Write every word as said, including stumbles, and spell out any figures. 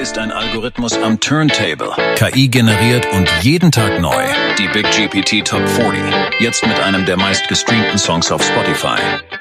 ist ein Algorithmus am Turntable. K I generiert und jeden Tag neu. Die Big G P T Top vierzig. Jetzt mit einem der meistgestreamten Songs auf Spotify.